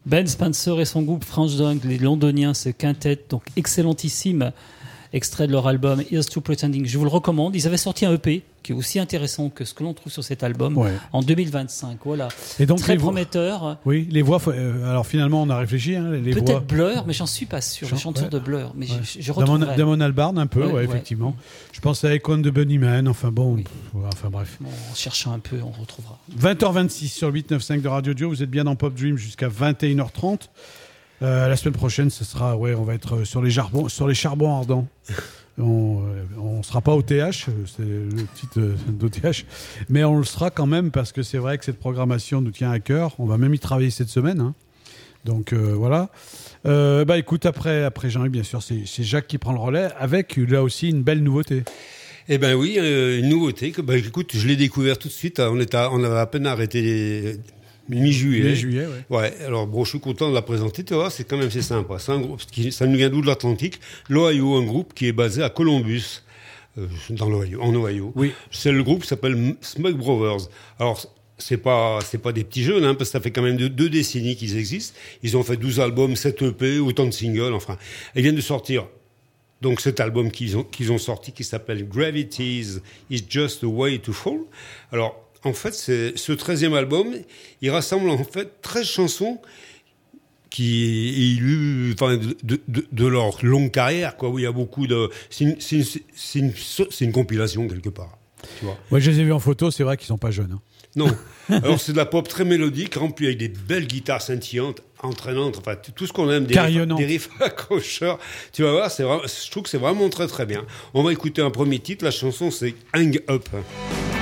Ben Spencer et son groupe French Dunk, les londoniens, ce quintet, donc excellentissime, extrait de leur album Here's to Pretending. Je vous le recommande. Ils avaient sorti un EP qui est aussi intéressant que ce que l'on trouve sur cet album en 2025. Voilà. Et donc, très prometteur. Oui, les voix. Alors finalement, on a réfléchi. Les peut-être voix. Blur, mais j'en suis pas sûr. Les chanteurs de Blur, mais je retrouverai. Damon Albarn un peu, effectivement. Je pense à Econ de Bunnyman. Enfin bon, enfin bref. Bon, en cherchant un peu, on retrouvera. 20h26 sur 895 de Radio Dio. Vous êtes bien dans Pop Dream jusqu'à 21h30. La semaine prochaine, ce sera, on va être sur les charbons ardents. On sera pas au TH, c'est le titre d'OTH, mais on le sera quand même parce que c'est vrai que cette programmation nous tient à cœur. On va même y travailler cette semaine. Hein. Donc voilà. Écoute, après Jean-Yves, bien sûr, c'est Jacques qui prend le relais avec là aussi une belle nouveauté. Eh ben oui, une nouveauté. Écoute, je l'ai découvert tout de suite. On avait à peine arrêté mi-juillet. Mi-juillet, ouais. Alors, je suis content de la présenter. Tu vois, c'est sympa. C'est un groupe ça nous vient d'où de l'Atlantique. L'Ohio, un groupe qui est basé à Columbus, en Ohio. Oui. C'est le groupe qui s'appelle Smug Brothers. Alors, c'est pas des petits jeunes, hein, parce que ça fait quand même 2 décennies qu'ils existent. Ils ont fait 12 albums, 7 EP, autant de singles, enfin. Ils viennent de sortir donc cet album qu'ils ont sorti qui s'appelle Gravities is Just a Way to Fall. Alors, en fait, c'est ce 13e album, il rassemble en fait 13 chansons qui est élu, de leur longue carrière, quoi, où il y a beaucoup de... C'est une compilation, quelque part. Tu vois. Ouais, je les ai vus en photo, c'est vrai qu'ils sont pas jeunes. Hein. Non. Alors, c'est de la pop très mélodique, remplie avec des belles guitares scintillantes, entraînantes, enfin, tout ce qu'on aime, des riffs accrocheurs. Tu vas voir, je trouve que c'est vraiment très, très bien. On va écouter un premier titre. La chanson, c'est Hang Up.